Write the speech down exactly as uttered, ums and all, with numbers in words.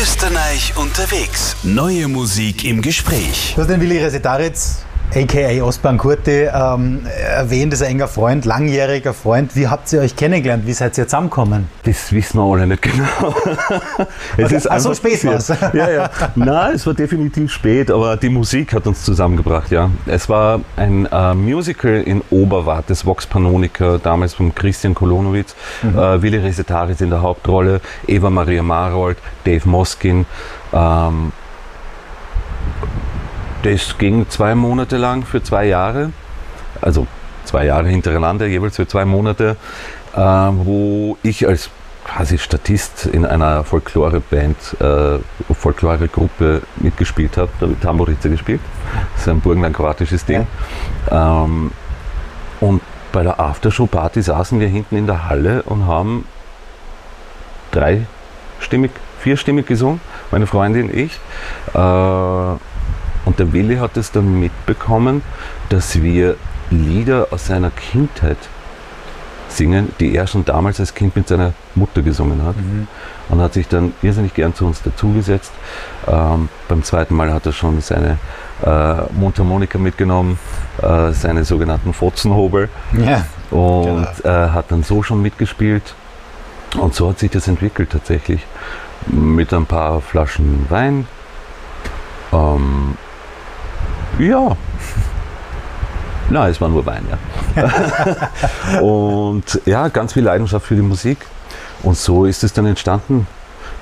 Österreich unterwegs. Neue Musik im Gespräch. Du hast den Willi Resetaritz, a k a. Ostbahn Kurti, ähm, erwähnt, ist ein enger Freund, langjähriger Freund. Wie habt ihr euch kennengelernt? Wie seid ihr zusammengekommen? Das wissen wir alle nicht genau. Es Okay. ist Ach so, einfach spät passiert. war's. Ja, ja. Nein, es war definitiv spät, aber die Musik hat uns zusammengebracht, ja. Es war ein äh, Musical in Oberwart, das Vox Pannonica, damals von Christian Kolonowitz, mhm. äh, Willi Resetaritz in der Hauptrolle, Eva Maria Marold, Dave Moskin. Ähm, Das ging zwei Monate lang für zwei Jahre, also zwei Jahre hintereinander, jeweils für zwei Monate, äh, wo ich als quasi Statist in einer Folklore-Band, äh, Folklore-Gruppe mitgespielt habe, da habe ich Tamburica gespielt. Das ist ein burgenland-kroatisches Ding. Ja. Ähm, und bei der Aftershow-Party saßen wir hinten in der Halle und haben dreistimmig, vierstimmig gesungen, meine Freundin, ich. Äh, Und der Willi hat es dann mitbekommen, dass wir Lieder aus seiner Kindheit singen, die er schon damals als Kind mit seiner Mutter gesungen hat. Mhm. Und hat sich dann irrsinnig gern zu uns dazugesetzt. Ähm, beim zweiten Mal hat er schon seine äh, Mundharmonika mitgenommen, äh, seine sogenannten Fotzenhobel. Ja, und genau. äh, hat dann so schon mitgespielt. Und so hat sich das entwickelt tatsächlich. Mit ein paar Flaschen Wein. Ähm, Ja. Nein, es war nur Wein, ja. Und ja, ganz viel Leidenschaft für die Musik. Und so ist es dann entstanden.